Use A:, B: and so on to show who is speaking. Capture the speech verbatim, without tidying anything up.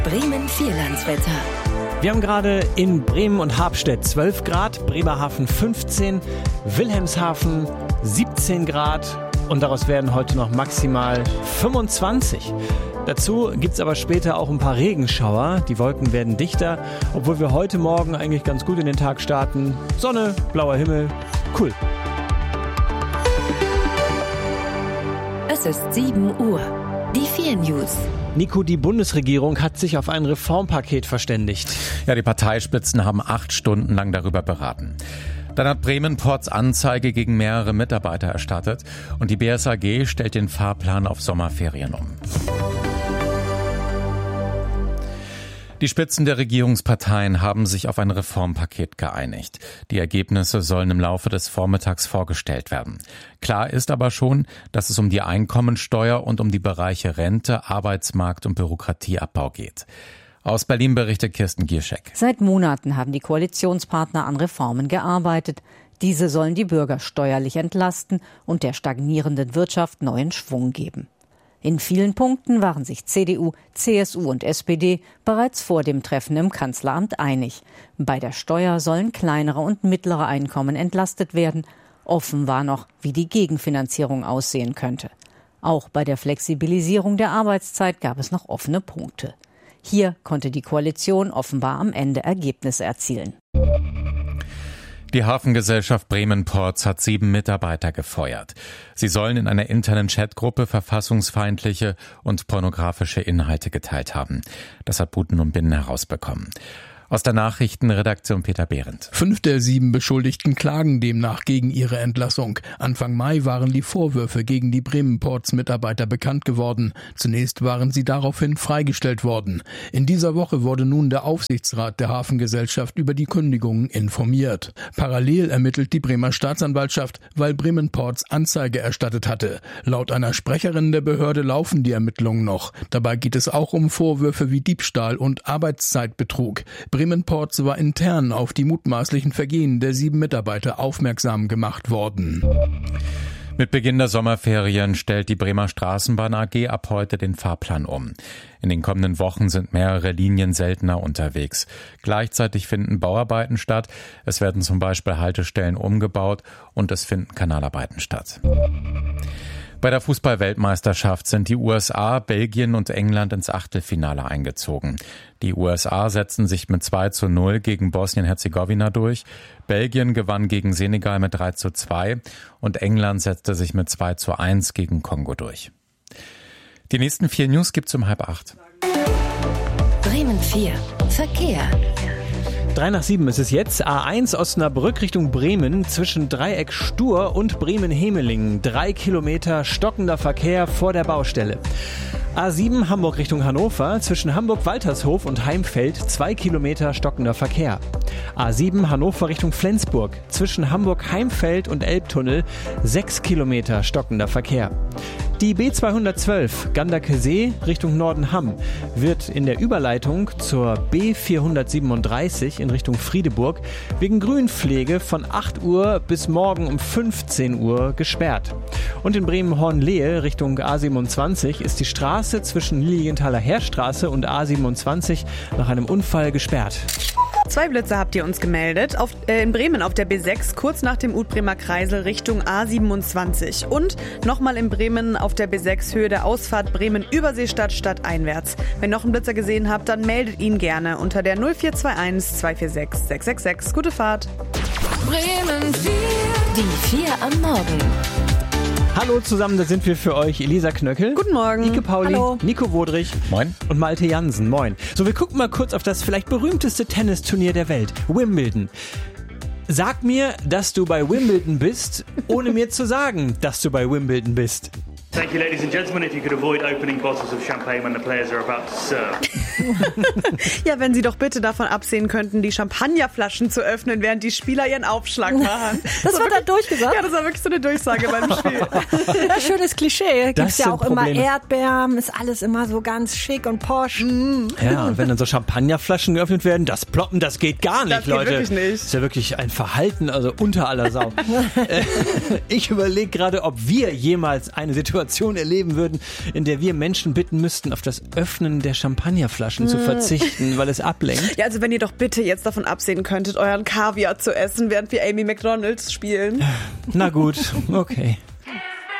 A: Bremen Vierlandswetter.
B: Wir haben gerade in Bremen und Habstedt zwölf Grad, Bremerhaven fünfzehn, Wilhelmshaven siebzehn Grad und daraus werden heute noch maximal fünfundzwanzig. Dazu gibt es aber später auch ein paar Regenschauer. Die Wolken werden dichter, obwohl wir heute Morgen eigentlich ganz gut in den Tag starten. Sonne, blauer Himmel, cool.
A: Es ist sieben Uhr. Die vier News.
B: Nico, die Bundesregierung hat sich auf ein Reformpaket verständigt.
C: Ja, die Parteispitzen haben acht Stunden lang darüber beraten. Dann hat Bremen Ports Anzeige gegen mehrere Mitarbeiter erstattet und die B S A G stellt den Fahrplan auf Sommerferien um. Die Spitzen der Regierungsparteien haben sich auf ein Reformpaket geeinigt. Die Ergebnisse sollen im Laufe des Vormittags vorgestellt werden. Klar ist aber schon, dass es um die Einkommensteuer und um die Bereiche Rente, Arbeitsmarkt und Bürokratieabbau geht. Aus Berlin berichtet Kirsten Gierschek.
D: Seit Monaten haben die Koalitionspartner an Reformen gearbeitet. Diese sollen die Bürger steuerlich entlasten und der stagnierenden Wirtschaft neuen Schwung geben. In vielen Punkten waren sich C D U, C S U und S P D bereits vor dem Treffen im Kanzleramt einig. Bei der Steuer sollen kleinere und mittlere Einkommen entlastet werden. Offen war noch, wie die Gegenfinanzierung aussehen könnte. Auch bei der Flexibilisierung der Arbeitszeit gab es noch offene Punkte. Hier konnte die Koalition offenbar am Ende Ergebnisse erzielen.
C: Die Hafengesellschaft Bremen Ports hat sieben Mitarbeiter gefeuert. Sie sollen in einer internen Chatgruppe verfassungsfeindliche und pornografische Inhalte geteilt haben. Das hat Buten und Binnen herausbekommen. Aus der Nachrichtenredaktion Peter Behrendt.
E: Fünf der sieben Beschuldigten klagen demnach gegen ihre Entlassung. Anfang Mai waren die Vorwürfe gegen die Bremen Ports Mitarbeiter bekannt geworden. Zunächst waren sie daraufhin freigestellt worden. In dieser Woche wurde nun der Aufsichtsrat der Hafengesellschaft über die Kündigungen informiert. Parallel ermittelt die Bremer Staatsanwaltschaft, weil Bremen Ports Anzeige erstattet hatte. Laut einer Sprecherin der Behörde laufen die Ermittlungen noch. Dabei geht es auch um Vorwürfe wie Diebstahl und Arbeitszeitbetrug. Bremen Ports war intern auf die mutmaßlichen Vergehen der sieben Mitarbeiter aufmerksam gemacht worden.
C: Mit Beginn der Sommerferien stellt die Bremer Straßenbahn A G ab heute den Fahrplan um. In den kommenden Wochen sind mehrere Linien seltener unterwegs. Gleichzeitig finden Bauarbeiten statt. Es werden zum Beispiel Haltestellen umgebaut und es finden Kanalarbeiten statt. Bei der Fußball-Weltmeisterschaft sind die U S A, Belgien und England ins Achtelfinale eingezogen. Die U S A setzten sich mit zwei zu null gegen Bosnien-Herzegowina durch. Belgien gewann gegen Senegal mit drei zu zwei und England setzte sich mit zwei zu eins gegen Kongo durch. Die nächsten vier News gibt's um halb acht.
A: Bremen vier. Verkehr.
B: Drei nach sieben ist es jetzt. A eins Osnabrück Richtung Bremen zwischen Dreieck Stur und Bremen-Hemelingen. Drei Kilometer stockender Verkehr vor der Baustelle. A sieben Hamburg Richtung Hannover zwischen Hamburg-Waltershof und Heimfeld. Zwei Kilometer stockender Verkehr. A sieben Hannover Richtung Flensburg zwischen Hamburg-Heimfeld und Elbtunnel. Sechs Kilometer stockender Verkehr. Die B zweihundertzwölf Ganderkesee Richtung Nordenham wird in der Überleitung zur B vierhundertsiebenunddreißig in Richtung Friedeburg wegen Grünpflege von acht Uhr bis morgen um fünfzehn Uhr gesperrt. Und in Bremen-Hornlehe Richtung A siebenundzwanzig ist die Straße zwischen Lilienthaler Heerstraße und A siebenundzwanzig nach einem Unfall gesperrt.
F: Zwei Blitze habt ihr uns gemeldet. Auf, äh, in Bremen auf der B sechs, kurz nach dem Utbremer Kreisel Richtung A siebenundzwanzig. Und nochmal in Bremen auf der B sechs, Höhe der Ausfahrt Bremen-Überseestadt stadteinwärts. Wenn ihr noch einen Blitzer gesehen habt, dann meldet ihn gerne unter der null vier zwei eins zwei vier sechs sechs sechs sechs. Gute Fahrt.
A: Bremen vier. Die vier am Morgen.
B: Hallo zusammen, da sind wir für euch Elisa Knöckel.
F: Guten Morgen.
B: Ike Pauli.
F: Hallo.
B: Nico Wodrich.
C: Moin.
B: Und Malte Jansen. Moin. So, wir gucken mal kurz auf das vielleicht berühmteste Tennisturnier der Welt. Wimbledon. Sag mir, dass du bei Wimbledon bist, ohne mir zu sagen, dass du bei Wimbledon bist.
G: Thank you, ladies and gentlemen. If you could avoid opening bottles of champagne when the players are about to serve.
F: Ja, wenn Sie doch bitte davon absehen könnten, die Champagnerflaschen zu öffnen, während die Spieler ihren Aufschlag machen.
D: Das, das wird da durchgesagt?
F: Ja, das war wirklich so eine Durchsage beim Spiel.
D: Ja, schönes Klischee. Gibt's ja auch
B: Probleme.
D: Immer Erdbeeren, ist alles immer so ganz schick und posch. Mm.
B: Ja, und wenn dann so Champagnerflaschen geöffnet werden, das Ploppen, das geht gar nicht,
F: das geht
B: Leute.
F: Wirklich nicht.
B: Das ist ja wirklich ein Verhalten, also unter aller Sau. Ich überlege gerade, ob wir jemals eine Situation Situation erleben würden, in der wir Menschen bitten müssten, auf das Öffnen der Champagnerflaschen zu verzichten, weil es ablenkt.
F: Ja, also wenn ihr doch bitte jetzt davon absehen könntet, euren Kaviar zu essen, während wir Amy McDonald's spielen.
B: Na gut, okay.